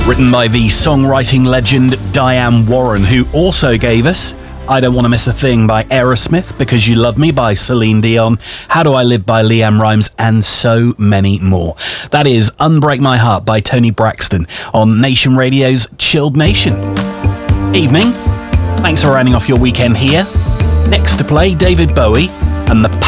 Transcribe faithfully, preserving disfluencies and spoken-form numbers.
Written by the songwriting legend Diane Warren, who also gave us I Don't Want to Miss a Thing by Aerosmith, Because You Love Me by Celine Dion, How Do I Live by Leanne Rimes, and so many more. That is Unbreak My Heart by Tony Braxton on Nation Radio's Chilled Nation. Evening. Thanks for rounding off your weekend here. Next to play, David Bowie and the